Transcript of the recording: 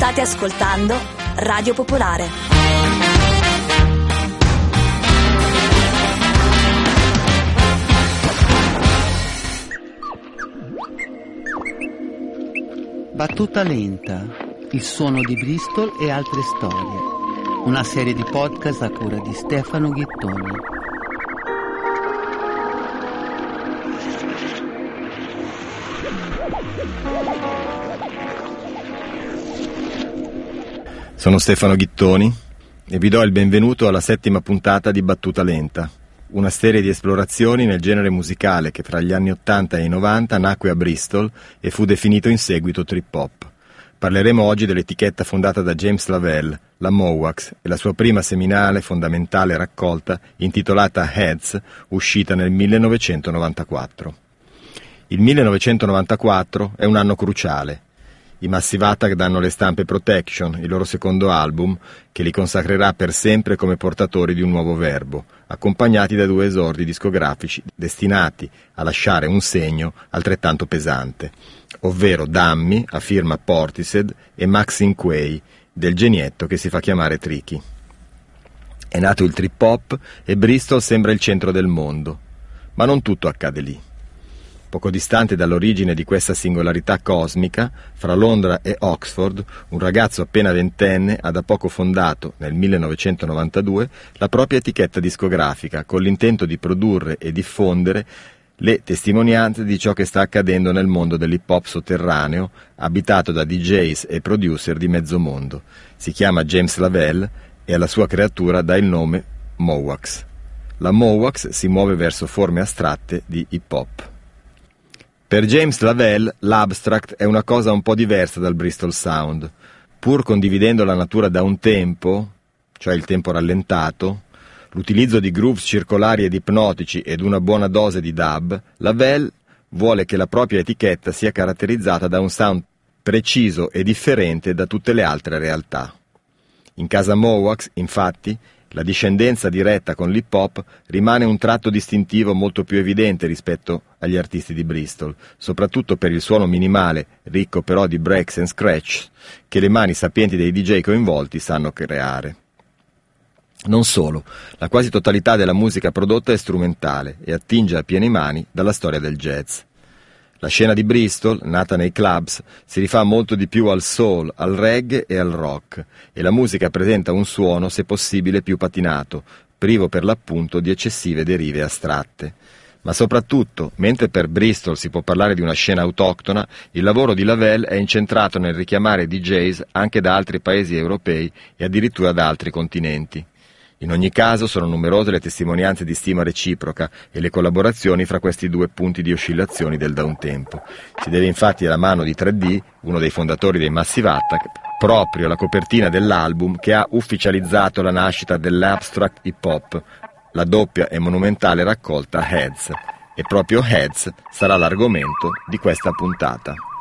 State ascoltando Radio Popolare. Battuta lenta, il suono di Bristol e altre storie. Una serie di podcast a cura di Stefano Ghittoni. Sono Stefano Ghittoni e vi do il benvenuto alla 7ª puntata di Battuta Lenta, una serie di esplorazioni nel genere musicale che fra gli anni 80 e i 90 nacque a Bristol e fu definito in seguito trip hop. Parleremo oggi dell'etichetta fondata da James Lavelle, la Mowax, e la sua prima seminale fondamentale raccolta intitolata Heads, uscita nel 1994. Il 1994 è un anno cruciale. I Massive Attack danno le stampe Protection, il loro secondo album, che li consacrerà per sempre come portatori di un nuovo verbo, accompagnati da 2 esordi discografici destinati a lasciare un segno altrettanto pesante, ovvero Dammi, a firma Portishead, e Maxine Quay, del genietto che si fa chiamare Tricky. È nato il trip hop e Bristol sembra il centro del mondo, ma non tutto accade lì. Poco distante dall'origine di questa singolarità cosmica, fra Londra e Oxford, un ragazzo appena ventenne ha da poco fondato, nel 1992, la propria etichetta discografica, con l'intento di produrre e diffondere le testimonianze di ciò che sta accadendo nel mondo dell'hip hop sotterraneo, abitato da DJs e producer di mezzo mondo. Si chiama James Lavelle e alla sua creatura dà il nome Mowax. La Mowax si muove verso forme astratte di hip hop. Per James Lavelle l'abstract è una cosa un po' diversa dal Bristol Sound. Pur condividendo la natura da un tempo, cioè il tempo rallentato, l'utilizzo di grooves circolari ed ipnotici ed una buona dose di dub, Lavelle vuole che la propria etichetta sia caratterizzata da un sound preciso e differente da tutte le altre realtà. In casa Mowax, infatti, la discendenza diretta con l'hip hop rimane un tratto distintivo molto più evidente rispetto agli artisti di Bristol, soprattutto per il suono minimale, ricco però di breaks and scratch, che le mani sapienti dei DJ coinvolti sanno creare. Non solo, la quasi totalità della musica prodotta è strumentale e attinge a piene mani dalla storia del jazz. La scena di Bristol, nata nei clubs, si rifà molto di più al soul, al reggae e al rock, e la musica presenta un suono, se possibile, più patinato, privo per l'appunto di eccessive derive astratte. Ma soprattutto, mentre per Bristol si può parlare di una scena autoctona, il lavoro di Lavelle è incentrato nel richiamare DJs anche da altri paesi europei e addirittura da altri continenti. In ogni caso sono numerose le testimonianze di stima reciproca e le collaborazioni fra questi 2 punti di oscillazioni del da un tempo. Si deve infatti alla mano di 3D, uno dei fondatori dei Massive Attack, proprio la copertina dell'album che ha ufficializzato la nascita dell'abstract hip hop, la doppia e monumentale raccolta Heads. E proprio Heads sarà l'argomento di questa puntata.